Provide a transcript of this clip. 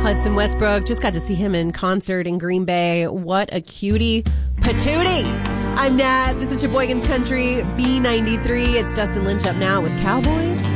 Hudson Westbrook, just got to see him in concert in Green Bay. What a cutie patootie. I'm Nat. This is Sheboygan's Country, B93. It's Dustin Lynch up now with Cowboys.